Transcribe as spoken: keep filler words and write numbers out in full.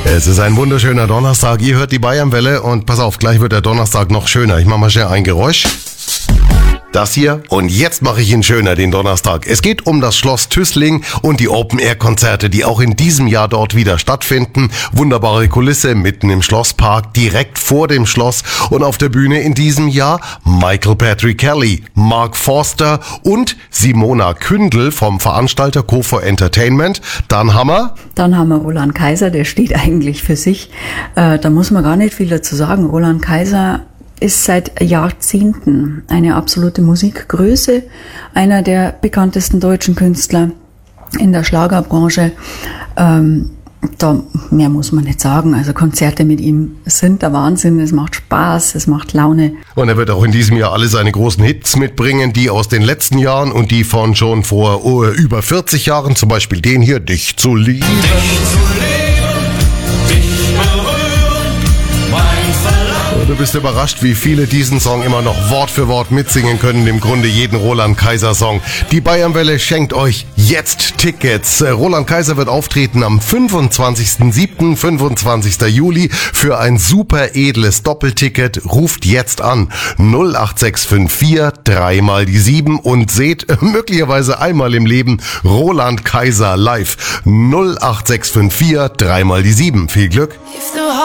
Es ist ein wunderschöner Donnerstag. Ihr hört die Bayernwelle und pass auf, gleich wird der Donnerstag noch schöner. Ich mache mal schnell ein Geräusch. Das hier. Und jetzt mache ich ihn schöner, den Donnerstag. Es geht um das Schloss Tüßling und die Open-Air-Konzerte, die auch in diesem Jahr dort wieder stattfinden. Wunderbare Kulisse mitten im Schlosspark, direkt vor dem Schloss. Und auf der Bühne in diesem Jahr Michael Patrick Kelly, Mark Forster und Simona Kündel vom Veranstalter Co four Entertainment. Dann haben wir... Dann haben wir Roland Kaiser, der steht eigentlich für sich. Äh, da muss man gar nicht viel dazu sagen. Roland Kaiser ist seit Jahrzehnten eine absolute Musikgröße, einer der bekanntesten deutschen Künstler in der Schlagerbranche. Ähm, da mehr muss man nicht sagen. Also Konzerte mit ihm sind der Wahnsinn. Es macht Spaß, es macht Laune. Und er wird auch in diesem Jahr alle seine großen Hits mitbringen, die aus den letzten Jahren und die von schon vor oh, über vierzig Jahren, zum Beispiel den hier, Dich zu lieben. Dich zu lieben, dich berühren, mein Verlangen. Du bist überrascht, wie viele diesen Song immer noch Wort für Wort mitsingen können, im Grunde jeden Roland Kaiser Song. Die Bayernwelle schenkt euch jetzt Tickets. Roland Kaiser wird auftreten am fünfundzwanzigsten siebten, fünfundzwanzigsten Juli für ein super edles Doppelticket. Ruft jetzt an null acht sechs fünf vier drei mal die sieben und seht möglicherweise einmal im Leben Roland Kaiser live. null acht sechs fünf vier drei mal die sieben. Viel Glück.